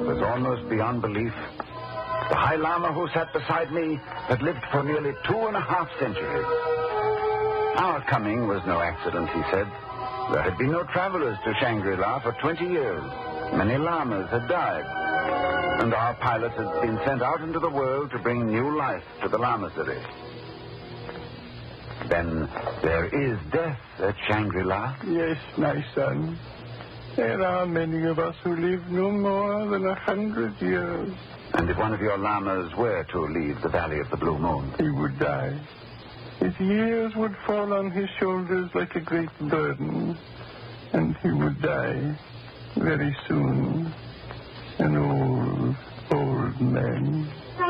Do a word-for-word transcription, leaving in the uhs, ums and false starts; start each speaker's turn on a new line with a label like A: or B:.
A: was almost beyond belief. The High Lama who sat beside me had lived for nearly two and a half centuries. Our coming was no accident, he said. There had been no travelers to Shangri-La for twenty years. Many lamas had died. And our pilot had been sent out into the world to bring new life to the lamasery. Then there is death at Shangri-La?
B: Yes, my son. There are many of us who live no more than a hundred years.
A: And if one of your lamas were to leave the Valley of the Blue Moon?
B: He would die. His years would fall on his shoulders like a great burden, and he would die very soon. An old, old man.